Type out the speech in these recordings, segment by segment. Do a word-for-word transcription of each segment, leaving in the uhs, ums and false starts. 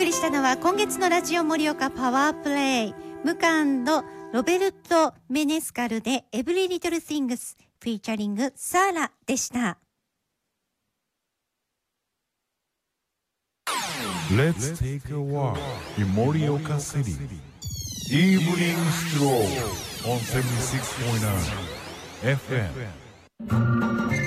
送りしたのは今月のラジオ盛岡パワープレイ、ムカンド・ロベルト・メネスカルでエブリリトル・シングスフィーチャリングサーラでした。 Let's take a walk in Morioka City. Evening stroll on seventy-six point nine エフエム。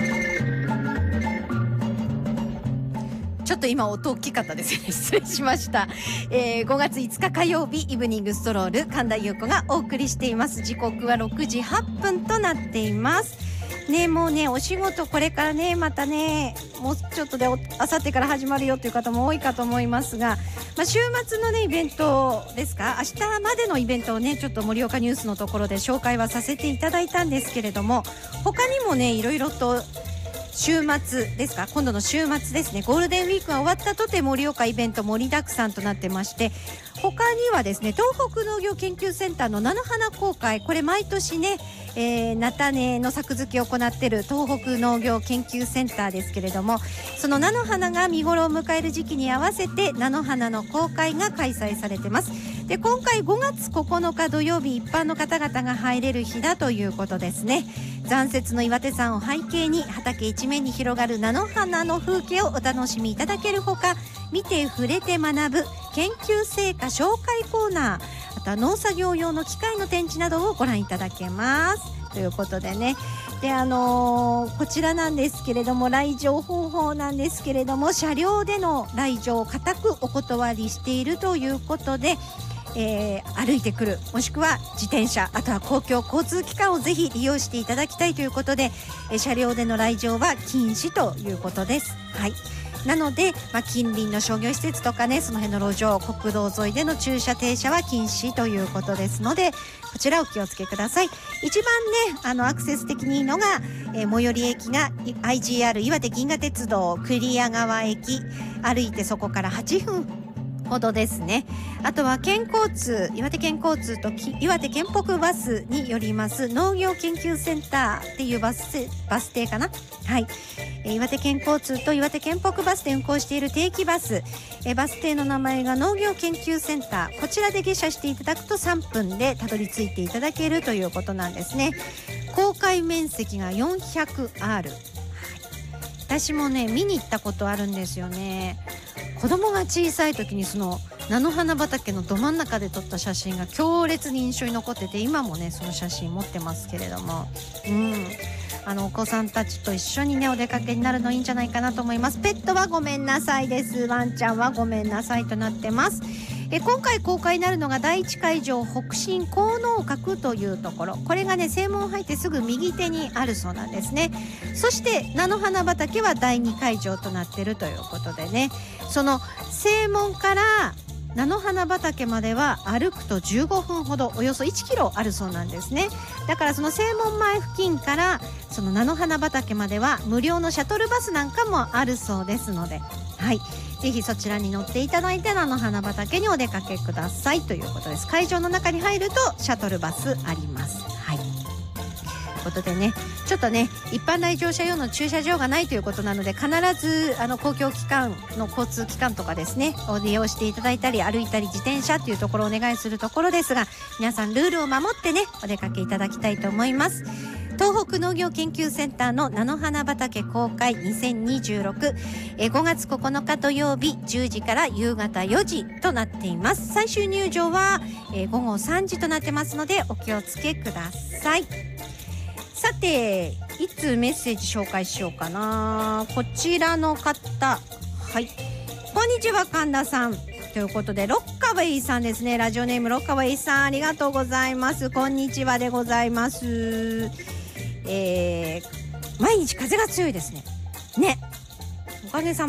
ちょっと今音大きかったですね。失礼しました、えー、ごがついつか火曜日イブニングストロール、神田優子がお送りしています。時刻はろくじはっぷんとなっていますね。もうねお仕事これからねまたねもうちょっとであさってから始まるよという方も多いかと思いますが、まあ、週末のねイベントですか、明日までのイベントをねちょっと盛岡ニュースのところで紹介はさせていただいたんですけれども、他にもねいろいろと週末ですか、今度の週末ですね、ゴールデンウィークが終わったとて盛岡イベント盛りだくさんとなってまして、他にはですね東北農業研究センターの菜の花公開、これ毎年ね、えー、菜種の作付けを行っている東北農業研究センターですけれども、その菜の花が見頃を迎える時期に合わせて菜の花の公開が開催されてます。で今回ごがつここのか土曜日、一般の方々が入れる日だということですね。残雪の岩手山を背景に畑一面に広がる菜の花の風景をお楽しみいただけるほか、見て触れて学ぶ研究成果紹介コーナー、あとは農作業用の機械の展示などをご覧いただけますということでね。であのー、こちらなんですけれども、来場方法なんですけれども、車両での来場を固くお断りしているということで、えー、歩いてくる、もしくは自転車、あとは公共交通機関をぜひ利用していただきたいということで、えー、車両での来場は禁止ということです。はい、なので、まあ、近隣の商業施設とかね、その辺の路上、国道沿いでの駐車停車は禁止ということですので、こちらお気をつけください。一番ねあのアクセス的にいいのが、えー、最寄り駅が アイジーアール 岩手銀河鉄道栗屋川駅、歩いてそこからはっぷんほどですね。あとは県交通、岩手県交通と岩手県北バスによります農業研究センターっていうバスバス停かな、はい、えー、岩手県交通と岩手県北バスで運行している定期バス、えー、バス停の名前が農業研究センター、こちらで下車していただくとさんぷんでたどり着いていただけるということなんですね。公開面積が よんひゃくアール、はい、私もね見に行ったことあるんですよね。子供が小さい時にその菜の花畑のど真ん中で撮った写真が強烈に印象に残ってて、今もねその写真持ってますけれども、うんあのお子さんたちと一緒にねお出かけになるのいいんじゃないかなと思います。ペットはごめんなさいです。ワンちゃんはごめんなさいとなってます。え今回公開になるのがだいいち会場北進高能閣というところ、これがね正門入ってすぐ右手にあるそうなんですね。そして菜の花畑はだいに会場となっているということでね、その正門から菜の花畑までは歩くとじゅうごふんほど、およそいちキロあるそうなんですね。だからその正門前付近からその菜の花畑までは無料のシャトルバスなんかもあるそうですので、はい、ぜひそちらに乗っていただいて菜の花畑にお出かけくださいということです。会場の中に入るとシャトルバスあります。はい、ということでね、ちょっとね一般来場者用の駐車場がないということなので、必ずあの公共機関の交通機関とかですねを利用していただいたり、歩いたり自転車っていうところをお願いするところですが、皆さんルールを守ってねお出かけいただきたいと思います。東北農業研究センターの菜の花畑公開にせんにじゅうろく、えごがつここのか土曜日じゅうじから夕方よじとなっています。最終入場は、えごごさんじとなってますのでお気をつけください。さていつメッセージ紹介しようかな。こちらの方、はい、こんにちは神田さんということで、ロッカウェイさんですね。ラジオネームロッカウェイさん、ありがとうございます。こんにちはでございます。えー、毎日風が強いですね。ね、おかげさま